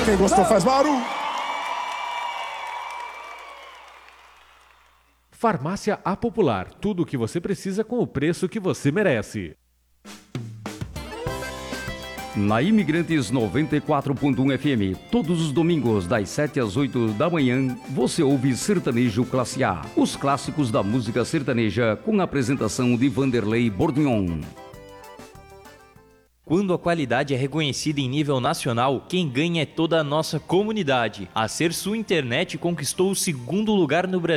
Quem gostou faz barulho. Farmácia A Popular. Tudo o que você precisa com o preço que você merece. Na Imigrantes 94.1 FM, todos os domingos das 7 às 8 da manhã, você ouve Sertanejo Classe A, os clássicos da música sertaneja com a apresentação de Vanderlei Bordignon. Quando a qualidade é reconhecida em nível nacional, quem ganha é toda a nossa comunidade. A Sersul Internet conquistou o segundo lugar no Brasil